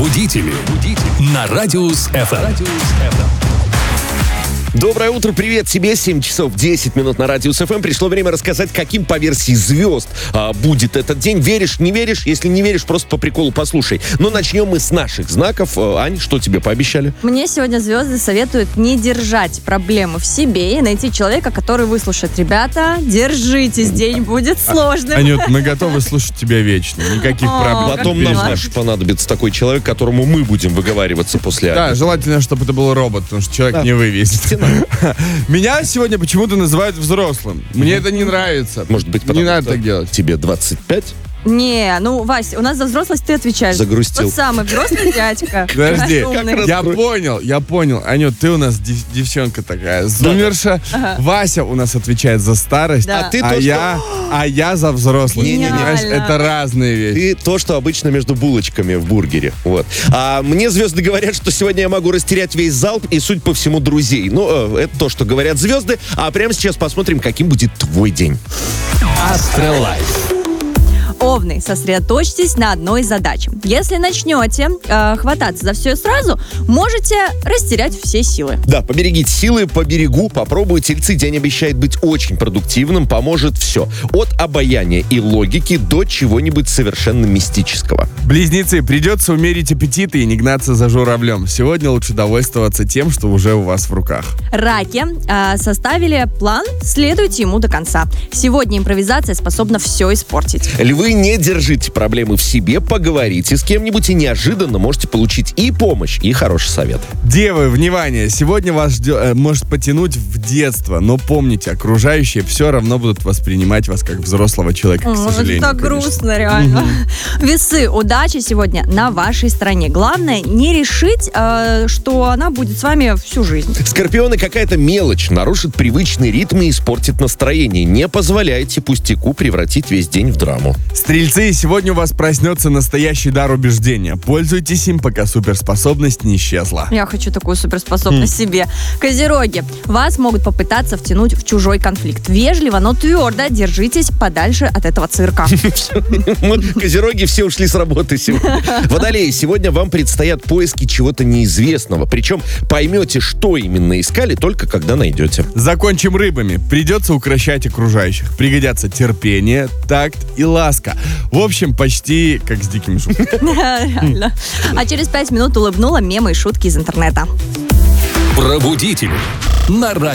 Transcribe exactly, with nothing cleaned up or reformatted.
Пробудители. На Радиус эф эм. Доброе утро, привет тебе. семь часов десять минут на Радиус эф эм. Пришло время рассказать, каким по версии звезд а, будет этот день. Веришь, не веришь? Если не веришь, просто по приколу послушай. Но начнем мы с наших знаков. Ань, что тебе пообещали? Мне сегодня звезды советуют не держать проблему в себе и найти человека, который выслушает. Ребята, держитесь, день будет сложным. Анют, мы готовы слушать тебя вечно. Никаких О, проблем. Потом нам, знаешь, понадобится такой человек, которому мы будем выговариваться после Да, Ани. желательно, чтобы это был робот, потому что человек Да. не вывесит. Меня сегодня почему-то называют взрослым. Мне это не нравится. Может быть, потому Не надо что так делать. тебе двадцать пять? Не, ну, Вась, у нас за взрослость ты отвечаешь. Загрустил. Тот самый взрослый дядька. Подожди, Умный. я понял, я понял. Анют, ты у нас дев- девчонка такая, зумерша. Вася у нас отвечает за старость, Да. А ты а, то, что... я, а я за взрослость. Не-не-не. Понимаешь, Гениально. это разные вещи. Ты то, что обычно между булочками в бургере. Вот. А мне звезды говорят, что сегодня я могу растерять весь залп и, судя по всему, друзей. Ну, э, это то, что говорят звезды. А прямо сейчас посмотрим, каким будет твой день. Астролайф. Овны, сосредоточьтесь на одной задаче. Если начнете э, хвататься за все сразу, можете растерять все силы. Да, поберегите силы, по берегу, попробуйте. Тельцы, день обещает быть очень продуктивным, поможет все. От обаяния и логики до чего-нибудь совершенно мистического. Близнецы, придется умерить аппетиты и не гнаться за журавлем. Сегодня лучше довольствоваться тем, что уже у вас в руках. Раки э, составили план, следуйте ему до конца. Сегодня импровизация способна все испортить. Львы, не держите проблемы в себе, поговорите с кем-нибудь и неожиданно можете получить и помощь, и хороший совет. Девы, внимание! Сегодня вас ждет, э, может потянуть в детство, но помните, окружающие все равно будут воспринимать вас как взрослого человека, к М, сожалению. Это так конечно. грустно, реально. Весы, удача сегодня на вашей стороне. Главное, не решить, э, что она будет с вами всю жизнь. Скорпионы, какая-то мелочь нарушит привычный ритм и испортит настроение. Не позволяйте пустяку превратить весь день в драму. Стрельцы, сегодня у вас проснется настоящий дар убеждения. Пользуйтесь им, пока суперспособность не исчезла. Я хочу такую суперспособность себе. Козероги, вас могут попытаться втянуть в чужой конфликт. Вежливо, но твердо держитесь подальше от этого цирка. Мы, козероги, все ушли с работы сегодня. Водолеи, сегодня вам предстоят поиски чего-то неизвестного. Причем поймете, что именно искали, только когда найдете. Закончим рыбами. Придется укращать окружающих. Пригодятся терпение, такт и ласка. В общем, почти как с дикими шутками. Реально. А через пять минут улыбнула мемы и шутки из интернета. Пробудители. На Радиус.